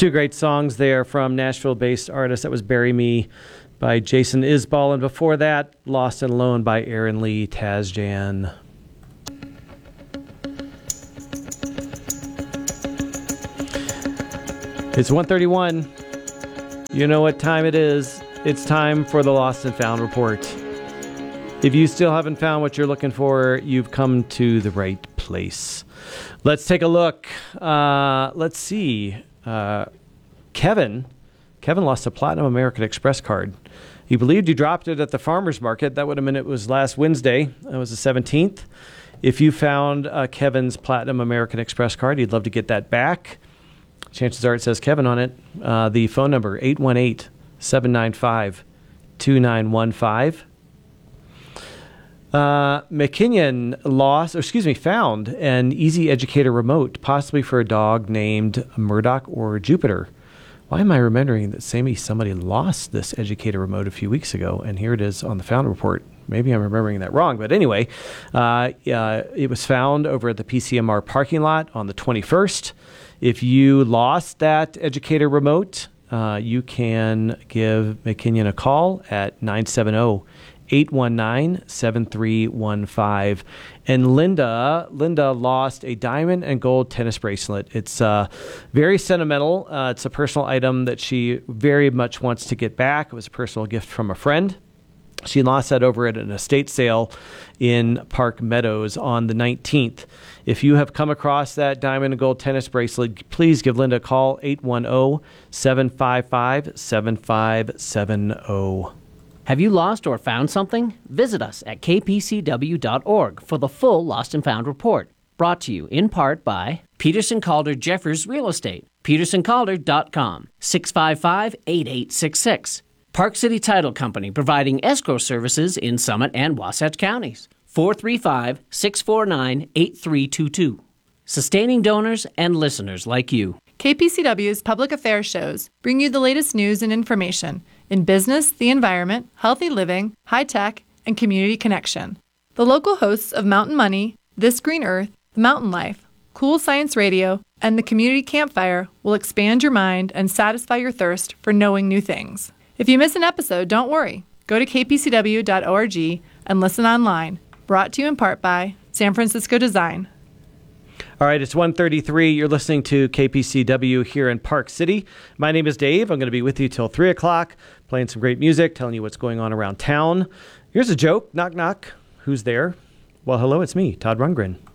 Two great songs there from Nashville-based artists. That was Bury Me by Jason Isbell, and before that, Lost and Alone by Aaron Lee Tasjan. It's 1:31. You know what time it is. It's time for the Lost and Found Report. If you still haven't found what you're looking for, you've come to the right place. Let's take a look. Let's see. Kevin lost a Platinum American Express card. He believed he dropped it at the farmer's market. That would have meant it was last Wednesday. That was the 17th. If you found Kevin's Platinum American Express card, he'd love to get that back. Chances are it says Kevin on it. The phone number, 818-795-2915. McKinnon found an Easy Educator remote, possibly for a dog named Murdoch or Jupiter. Why am I remembering that somebody lost this Educator remote a few weeks ago, and here it is on the Found Report? Maybe I'm remembering that wrong, but anyway, it was found over at the PCMR parking lot on the 21st. If you lost that Educator remote, you can give McKinnon a call at 970-819-7315. And Linda lost a diamond and gold tennis bracelet. It's very sentimental. It's a personal item that she very much wants to get back. It was a personal gift from a friend. She lost that over at an estate sale in Park Meadows on the 19th. If you have come across that diamond and gold tennis bracelet, please give Linda a call, 810-755-7570. Have you lost or found something? Visit us at kpcw.org for the full Lost and Found report. Brought to you in part by Peterson Calder Jeffers Real Estate, petersоncalder.com, 655-8866. Park City Title Company, providing escrow services in Summit and Wasatch counties, 435-649-8322. Sustaining donors and listeners like you. KPCW's public affairs shows bring you the latest news and information in business, the environment, healthy living, high tech, and community connection. The local hosts of Mountain Money, This Green Earth, Mountain Life, Cool Science Radio, and the Community Campfire will expand your mind and satisfy your thirst for knowing new things. If you miss an episode, don't worry. Go to kpcw.org and listen online. Brought to you in part by San Francisco Design. All right, it's 1:33. You're listening to KPCW here in Park City. My name is Dave. I'm going to be with you till 3 o'clock, playing some great music, telling you what's going on around town. Here's a joke. Knock, knock. Who's there? Well, hello, it's me, Todd Rundgren.